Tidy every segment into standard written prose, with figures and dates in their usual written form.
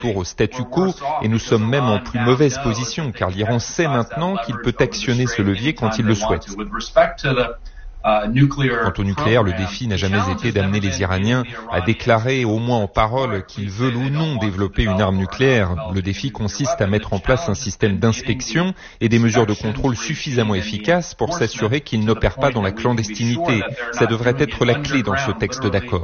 retour au statu quo et nous sommes même en plus mauvaise position car l'Iran sait maintenant qu'il peut actionner ce levier quand il le souhaite. Quant au nucléaire, le défi n'a jamais été d'amener les Iraniens à déclarer, au moins en parole, qu'ils veulent ou non développer une arme nucléaire. Le défi consiste à mettre en place un système d'inspection et des mesures de contrôle suffisamment efficaces pour s'assurer qu'ils n'opèrent pas dans la clandestinité. Ça devrait être la clé dans ce texte d'accord.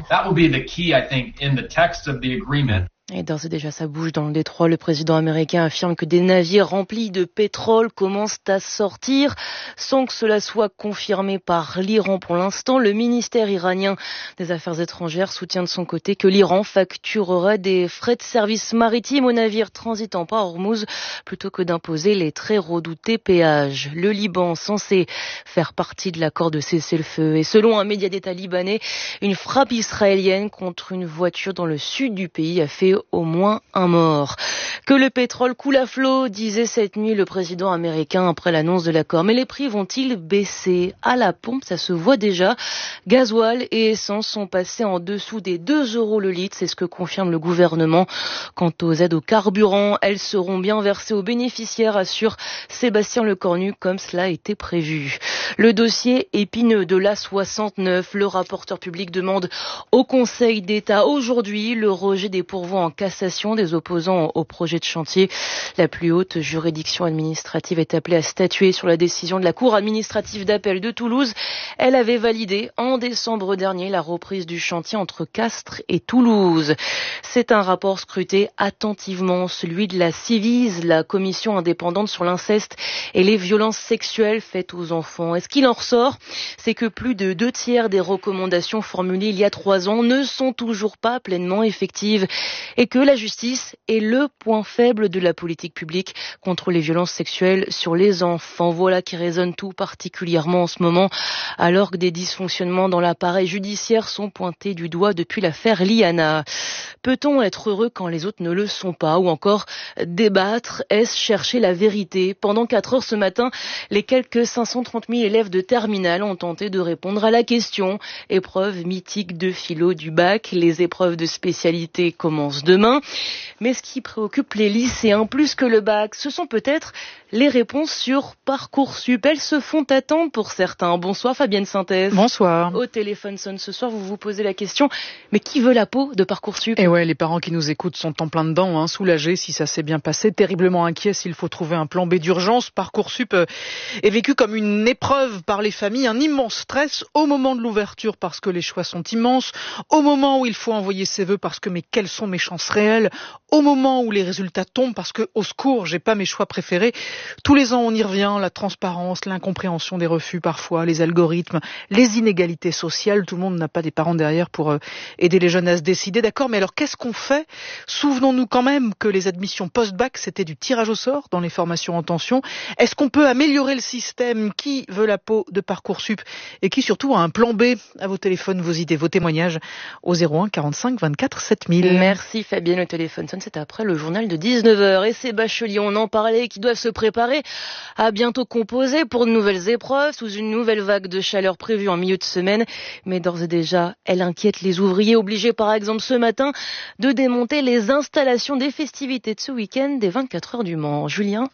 Et d'ores et déjà, ça bouge dans le détroit. Le président américain affirme que des navires remplis de pétrole commencent à sortir sans que cela soit confirmé par l'Iran pour l'instant. Le ministère iranien des Affaires étrangères soutient de son côté que l'Iran facturerait des frais de service maritime aux navires transitant par Hormuz plutôt que d'imposer les très redoutés péages. Le Liban, censé faire partie de l'accord de cessez-le-feu, et selon un média d'État libanais, une frappe israélienne contre une voiture dans le sud du pays a fait au moins un mort. Que le pétrole coule à flot, disait cette nuit le président américain après l'annonce de l'accord. Mais les prix vont-ils baisser? À la pompe, ça se voit déjà. Gasoil et essence sont passés en dessous des 2 € le litre. C'est ce que confirme le gouvernement. Quant aux aides au carburant, elles seront bien versées aux bénéficiaires, assure Sébastien Lecornu, comme cela a été prévu. Le dossier épineux de l'A69. Le rapporteur public demande au Conseil d'État aujourd'hui le rejet des pourvois en cassation des opposants au projet de chantier. La plus haute juridiction administrative est appelée à statuer sur la décision de la Cour administrative d'appel de Toulouse. Elle avait validé en décembre dernier la reprise du chantier entre Castres et Toulouse. C'est un rapport scruté attentivement, celui de la Ciivise, la commission indépendante sur l'inceste et les violences sexuelles faites aux enfants. Et ce qu'il en ressort, c'est que plus de 2/3 des recommandations formulées il y a 3 ans ne sont toujours pas pleinement effectives. Et que la justice est le point faible de la politique publique contre les violences sexuelles sur les enfants. Voilà qui résonne tout particulièrement en ce moment, alors que des dysfonctionnements dans l'appareil judiciaire sont pointés du doigt depuis l'affaire Liana. Peut-on être heureux quand les autres ne le sont pas? Ou encore débattre, est-ce chercher la vérité? Pendant 4 heures ce matin, les quelques 530 000 élèves de terminale ont tenté de répondre à la question. Épreuve mythique de philo du bac, les épreuves de spécialité commencent demain. Mais ce qui préoccupe les lycéens plus que le bac, ce sont peut-être les réponses sur Parcoursup. Elles se font attendre pour certains. Bonsoir Fabienne Synthèse. Bonsoir. Au téléphone sonne ce soir, vous vous posez la question, mais qui veut la peau de Parcoursup? Et ouais, les parents qui nous écoutent sont en plein dedans, soulagés si ça s'est bien passé, terriblement inquiets s'il faut trouver un plan B d'urgence. Parcoursup est vécu comme une épreuve par les familles, un immense stress au moment de l'ouverture parce que les choix sont immenses, au moment où il faut envoyer ses vœux parce que mais quelles sont mes chances réelles, au moment où les résultats tombent parce que au secours, j'ai pas mes choix préférés. Tous les ans on y revient, la transparence, l'incompréhension des refus parfois, les algorithmes, les inégalités sociales, tout le monde n'a pas des parents derrière pour aider les jeunes à se décider, d'accord, mais alors qu'est-ce qu'on fait? Souvenons-nous quand même que les admissions post-bac c'était du tirage au sort dans les formations en tension. Est-ce qu'on peut améliorer le système? Qui veut la peau de Parcoursup et qui surtout a un plan B? À vos téléphones, vos idées, vos témoignages au 01 45 24 7000. Merci Fabienne, le téléphone sonne, c'est après le journal de 19h. Et ces bacheliers, on en parlait, qui doivent se préparer à bientôt composer pour de nouvelles épreuves sous une nouvelle vague de chaleur prévue en milieu de semaine. Mais d'ores et déjà, elle inquiète les ouvriers obligés par exemple ce matin de démonter les installations des festivités de ce week-end des 24 heures du Mans. Julien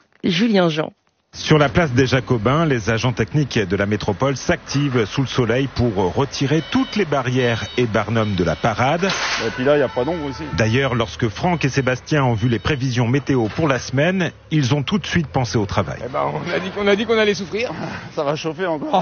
Jean. Sur la place des Jacobins, les agents techniques de la métropole s'activent sous le soleil pour retirer toutes les barrières et barnums de la parade. Et puis là, il n'y a pas d'ombre aussi. D'ailleurs, lorsque Franck et Sébastien ont vu les prévisions météo pour la semaine, ils ont tout de suite pensé au travail. On a dit qu'on allait souffrir. Ça va chauffer encore.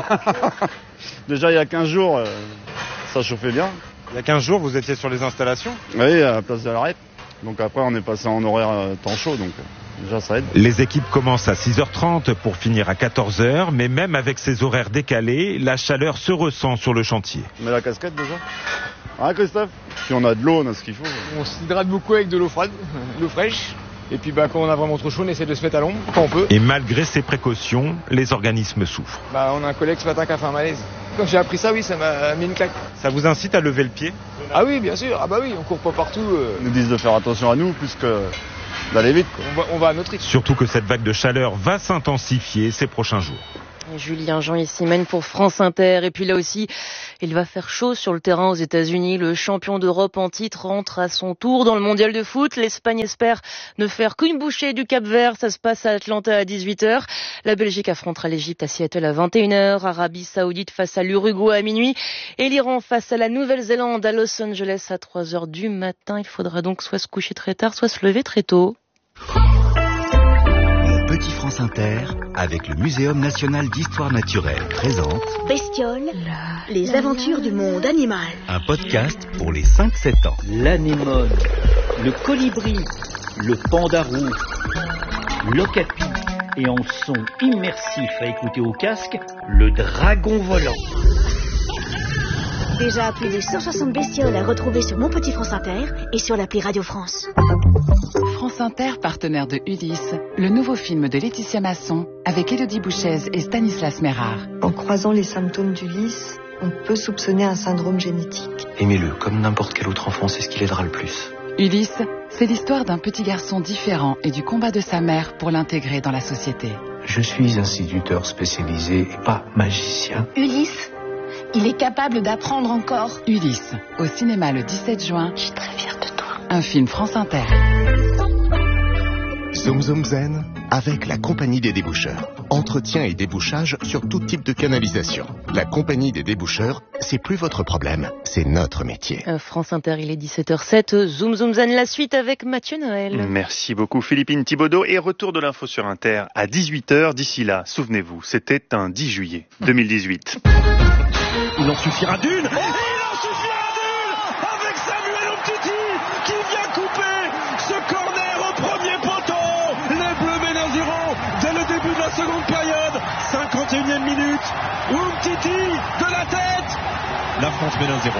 Déjà, il y a 15 jours, ça chauffait bien. Il y a 15 jours, vous étiez sur les installations? Oui, à la place de l'arrêt. Donc après, on est passé en horaire temps chaud, donc déjà ça aide. Les équipes commencent à 6h30 pour finir à 14h, mais même avec ces horaires décalés, la chaleur se ressent sur le chantier. On met la casquette déjà? Hein Christophe? Si on a de l'eau, on a ce qu'il faut. On s'hydrate beaucoup avec de l'eau froide, l'eau fraîche. Et puis quand on a vraiment trop chaud, on essaie de se mettre à l'ombre quand on peut. Et malgré ces précautions, les organismes souffrent. On a un collègue ce matin qui a fait un malaise. Quand j'ai appris ça, oui, ça m'a mis une claque. Ça vous incite à lever le pied? Ah oui, bien sûr. Ah bah oui, on court pas partout. Ils nous disent de faire attention à nous plus que d'aller vite. On va à notre rythme. Surtout que cette vague de chaleur va s'intensifier ces prochains jours. Julien Jean ici mène pour France Inter. Et puis là aussi, il va faire chaud sur le terrain aux États-Unis. Le champion d'Europe en titre rentre à son tour dans le mondial de foot. L'Espagne espère ne faire qu'une bouchée du Cap-Vert. Ça se passe à Atlanta à 18h. La Belgique affrontera l'Égypte à Seattle à 21h. Arabie Saoudite face à l'Uruguay à minuit. Et l'Iran face à la Nouvelle-Zélande à Los Angeles à 3h du matin. Il faudra donc soit se coucher très tard, soit se lever très tôt. Petit France Inter, avec le Muséum National d'Histoire Naturelle, présente Bestioles, les aventures du monde animal. Un podcast pour les 5-7 ans. L'anémone, le colibri, le pandarou, l'okapi et en son immersif à écouter au casque, le dragon volant. Déjà plus de 160 bestioles à retrouver sur Mon Petit France Inter et sur l'appli Radio France. France Inter, partenaire de Ulysse, le nouveau film de Laetitia Masson avec Élodie Bouchez et Stanislas Mérard. En croisant les symptômes d'Ulysse, on peut soupçonner un syndrome génétique. Aimez-le comme n'importe quel autre enfant, c'est ce qui l'aidera le plus. Ulysse, c'est l'histoire d'un petit garçon différent et du combat de sa mère pour l'intégrer dans la société. Je suis instituteur spécialisé et pas magicien. Ulysse, il est capable d'apprendre encore. Ulysse, au cinéma le 17 juin. Je suis très fière de toi. Un film France Inter. Zoom Zoom Zen avec la Compagnie des déboucheurs. Entretien et débouchage sur tout type de canalisation. La Compagnie des déboucheurs, c'est plus votre problème, c'est notre métier. France Inter, il est 17h07. Zoom Zoom Zen, la suite avec Mathieu Noël. Merci beaucoup Philippine Thibaudot et retour de l'info sur Inter à 18h. D'ici là, souvenez-vous, c'était un 10 juillet 2018. Il en suffira d'une. Et il en suffira d'une avec Samuel Umtiti qui vient couper ce corner au premier poteau. Les Bleus mènent à 0 dès le début de la seconde période. 51e minute. Umtiti de la tête. La France mène à 0.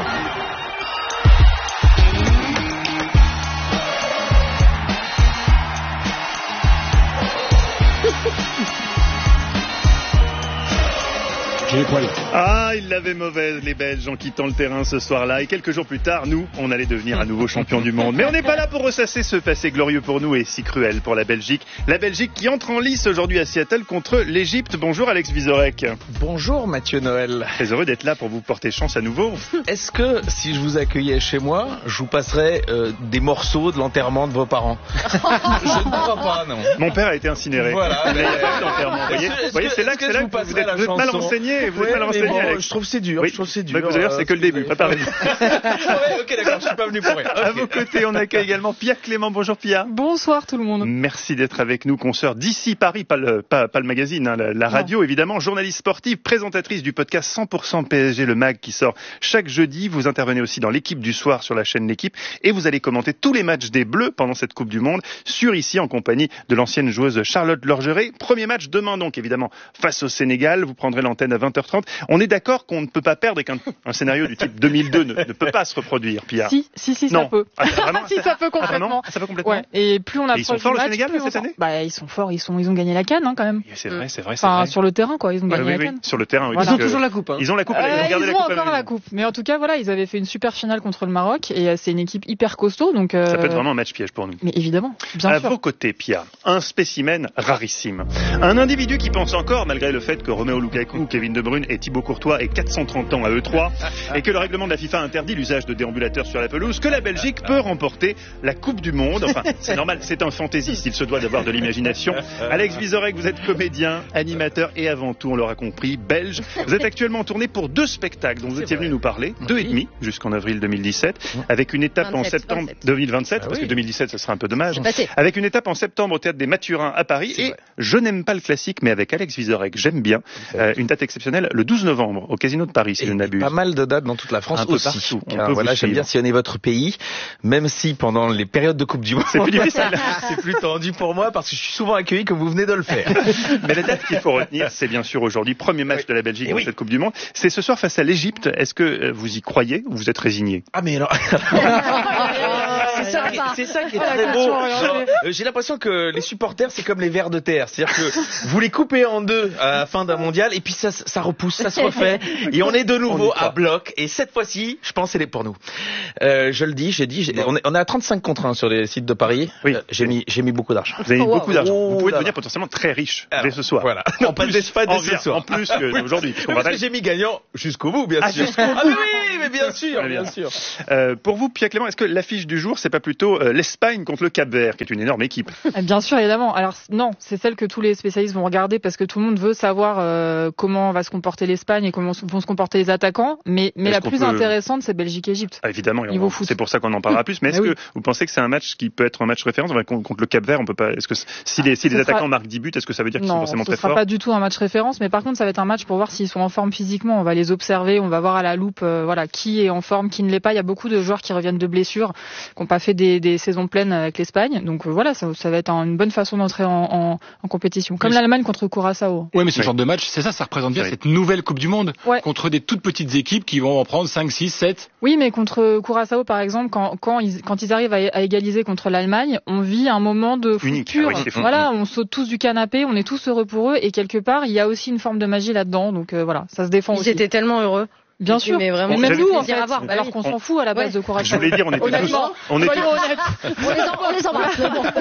Ah, ils l'avaient mauvaise, les Belges, en quittant le terrain ce soir-là. Et quelques jours plus tard, nous, on allait devenir à nouveau champion du monde. Mais on n'est pas là pour ressasser ce passé glorieux pour nous et si cruel pour la Belgique. La Belgique qui entre en lice aujourd'hui à Seattle contre l'Égypte. Bonjour Alex Vizorek. Bonjour Mathieu Noël. Très heureux d'être là pour vous porter chance à nouveau. Est-ce que si je vous accueillais chez moi, je vous passerais des morceaux de l'enterrement de vos parents? Je ne crois pas, non. Mon père a été incinéré. Voilà. Mais il n'y a pas eu d'enterrement. Vous voyez, c'est là que vous êtes mal renseigné. Vous êtes mal renseigné, bon, Alex. je trouve c'est dur. Oui. Je trouve c'est dur. Bah, vous allez voir, c'est que le début. Préparez-vous. Ok, d'accord. Je suis pas venu pour rien. Okay. À vos côtés, on accueille également Pia Clément. Bonjour Pia. Bonsoir tout le monde. Merci d'être avec nous, consoeur d'ici Paris, pas le magazine, hein, la radio évidemment, journaliste sportive, présentatrice du podcast 100% PSG, le mag qui sort chaque jeudi. Vous intervenez aussi dans l'équipe du soir sur la chaîne L'équipe et vous allez commenter tous les matchs des Bleus pendant cette Coupe du Monde sur ici en compagnie de l'ancienne joueuse Charlotte Lorgeret. Premier match demain donc évidemment face au Sénégal. Vous prendrez l'antenne à 20h30. On est d'accord qu'on ne peut pas perdre et qu'un scénario du type 2002 ne peut pas se reproduire, Pia. Si, ça peut. Ah, vraiment, si, ça peut complètement. Ça peut complètement. Ouais. Et plus on approche ils sont forts du match, le Sénégal cette année. Bah, ils sont forts. Ils ont gagné la CAN, hein, quand même. C'est vrai. Enfin, sur le terrain, quoi. Ils ont gagné la CAN. Sur le terrain, oui. Voilà. Ils ont toujours la coupe. Hein. Ils ont la coupe. Ils ont encore la coupe. Mais en tout cas, voilà, ils avaient fait une super finale contre le Maroc et c'est une équipe hyper costaud. Donc ça peut être vraiment un match piège pour nous. Mais évidemment, bien sûr. À vos côtés, Pia, un spécimen rarissime. Un individu qui pense encore, malgré le fait que Romelu Lukaku, Kevin De Bruyne et Thibaut Courtois aient 430 ans à eux trois, et que le règlement de la FIFA interdit l'usage de déambulateurs sur la pelouse, que la Belgique peut remporter la Coupe du Monde. Enfin, c'est normal, c'est un fantaisiste, il se doit d'avoir de l'imagination. Alex Vizorek, vous êtes comédien, animateur et avant tout, on l'aura compris, belge. Vous êtes actuellement en tournée pour 2 spectacles dont vous étiez venu nous parler, 2 et demi jusqu'en avril 2017, avec une étape en septembre 2027, parce que 2017 ce sera un peu dommage, avec une étape en septembre au Théâtre des Mathurins à Paris et Je n'aime pas le classique mais avec Alex Vizorek, j'aime bien, une date exceptionnelle le 12 novembre au Casino de Paris si je ne m'abuse. Pas mal de dates dans toute la France un peu aussi. Partout. Voilà, j'aime bien sillonner votre pays, même si pendant les périodes de Coupe du Monde, c'est plus difficile. C'est plus tendu pour moi parce que je suis souvent accueilli comme vous venez de le faire. Mais la date qu'il faut retenir, c'est bien sûr aujourd'hui, premier match de la Belgique dans cette Coupe du Monde. C'est ce soir face à l'Égypte. Est-ce que vous y croyez ou vous êtes résigné? Ah mais alors... c'est ça qui est très beau. J'ai l'impression que les supporters, c'est comme les vers de terre. C'est-à-dire que vous les coupez en deux à la fin d'un mondial et puis ça repousse, ça se refait et on est de nouveau à bloc. Et cette fois-ci, je pense, elle est pour nous. Je le dis, on est à 35 contre 1 sur les sites de paris. Oui. J'ai mis beaucoup d'argent. Vous avez mis beaucoup d'argent. Vous pouvez devenir potentiellement très riche dès ce soir. Voilà. En plus d'Espagne dès ce soir. En plus qu'aujourd'hui. Parce que j'ai mis gagnant jusqu'au bout, bien sûr. Oui, mais bien sûr. Pour vous, Pia Clément, est-ce que l'affiche du jour, c'est pas plutôt l'Espagne contre le Cap-Vert, qui est une énorme équipe? Bien sûr, évidemment. Alors non, c'est celle que tous les spécialistes vont regarder parce que tout le monde veut savoir comment va se comporter l'Espagne et comment vont se comporter les attaquants. Mais la plus intéressante, c'est Belgique-Égypte. Évidemment, c'est pour ça qu'on en parlera plus. Mais est-ce que vous pensez que c'est un match qui peut être un match référence contre le Cap-Vert? On peut pas. Est-ce que si les attaquants marquent 10 buts, est-ce que ça veut dire qu'ils sont forcément très forts? Non, ce sera pas du tout un match référence. Mais par contre, ça va être un match pour voir s'ils sont en forme physiquement. On va les observer, on va voir à la loupe, qui est en forme, qui ne l'est pas. Il y a beaucoup de joueurs qui reviennent de blessures, qui n'ont pas fait des saisons pleines avec l'Espagne. Donc ça va être une bonne façon d'entrer en compétition. Comme l'Allemagne contre Curaçao. Oui, mais ce genre de match, c'est ça représente bien cette nouvelle Coupe du Monde contre des toutes petites équipes qui vont en prendre 5, 6, 7. Oui, mais contre Curaçao, par exemple, quand ils arrivent à égaliser contre l'Allemagne, on vit un moment de foot pur. On saute tous du canapé, on est tous heureux pour eux et quelque part, il y a aussi une forme de magie là-dedans. Donc ça se défend aussi. Ils étaient tellement heureux. Bien sûr, mais vraiment, même nous, en fait, alors qu'on s'en fout à la base de Curaçao. Je voulais dire, on était tous... On les embrasse.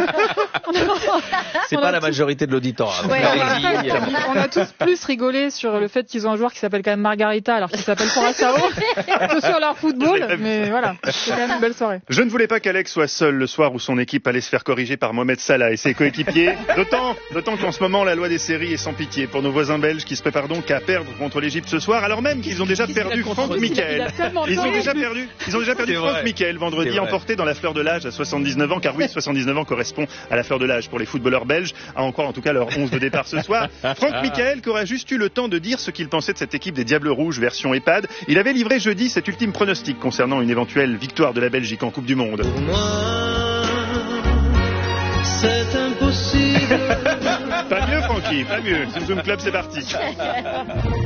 C'est pas la majorité de l'auditorat. On a tous plus rigolé sur le fait qu'ils ont un joueur qui s'appelle quand même Margarita alors qu'il s'appelle Curaçao que sur leur football. Mais voilà, c'est quand même une belle soirée. Je ne voulais pas qu'Alex soit seul le soir où son équipe allait se faire corriger par Mohamed Salah et ses coéquipiers. D'autant qu'en ce moment, la loi des séries est sans pitié pour nos voisins belges qui se préparent donc à perdre contre l'Égypte ce soir, alors même qu'ils ont déjà perdu Franck Michael. Ils ont déjà perdu Franck Michael vendredi, emporté dans la fleur de l'âge à 79 ans, car oui, 79 ans correspond à la fleur de l'âge pour les footballeurs belges, à encore en tout cas leur 11 de départ ce soir. Franck Michael qui aura juste eu le temps de dire ce qu'il pensait de cette équipe des Diables Rouges version EHPAD. Il avait livré jeudi cet ultime pronostic concernant une éventuelle victoire de la Belgique en Coupe du Monde. Pour moi, c'est impossible. Pas mieux, Francky, pas mieux. Zoom Zoom Club, c'est parti.